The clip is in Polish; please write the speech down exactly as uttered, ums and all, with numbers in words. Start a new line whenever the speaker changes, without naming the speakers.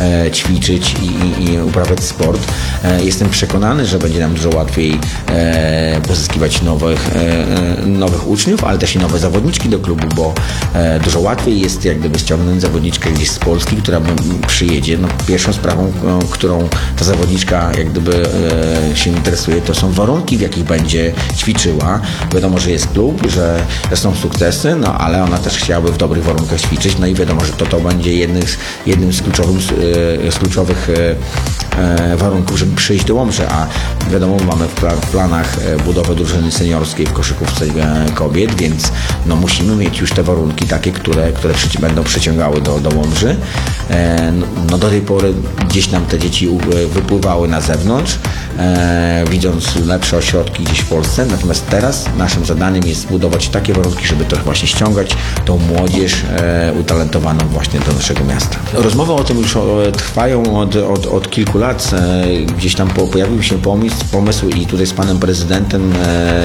ćwiczyć i, i, i uprawiać sport. Jestem przekonany, że będzie nam dużo łatwiej pozyskiwać nowych, nowych uczniów, ale też i nowe zawodniczki do klubu, bo dużo łatwiej jest jak gdyby ściągnąć zawodniczkę gdzieś z Polski, która przyjedzie. No, pierwszą sprawą, którą ta zawodniczka jak gdyby się interesuje, to są warunki, w jakich będzie ćwiczyła. Wiadomo, że jest klub, że, że są sukcesy, no ale ona też chciałaby w dobrych warunkach ćwiczyć, no i wiadomo, że to, to będzie jednym z, jednym z, kluczowych, z kluczowych warunków, żeby przyjść do Łomży, a wiadomo, mamy w, pla- w planach budowę drużyny seniorskiej w koszykówce kobiet, więc no, musimy mieć już te warunki takie, które, które przy, będą przyciągały do, do Łomży. No, do tej pory gdzieś nam te dzieci wypływały na zewnątrz, widząc lepsze ośrodki gdzieś w Polsce, natomiast teraz naszym zadaniem jest zbudować takie warunki, żeby to właśnie ściągać tą młodzież utalentowaną właśnie do naszego miasta. Rozmowy o tym już trwają od, od, od kilku lat. Gdzieś tam pojawił się pomysł, pomysł i tutaj z panem prezydentem